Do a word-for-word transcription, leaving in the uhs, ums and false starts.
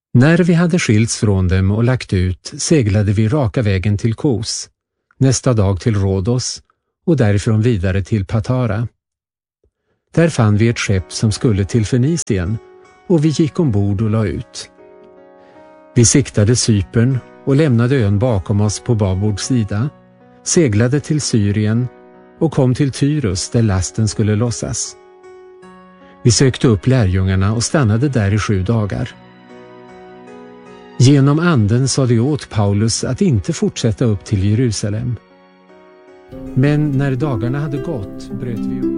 När vi hade skilts från dem och lagt ut seglade vi raka vägen till Kos, nästa dag till Rhodos och därifrån vidare till Patara. Där fann vi ett skepp som skulle till Fenicien och vi gick ombord och la ut. Vi siktade Cypern och lämnade ön bakom oss på babord sida, seglade till Syrien och kom till Tyrus där lasten skulle lossas. Vi sökte upp lärjungarna och stannade där i sju dagar. Genom anden sa de åt Paulus att inte fortsätta upp till Jerusalem. Men när dagarna hade gått bröt vi upp.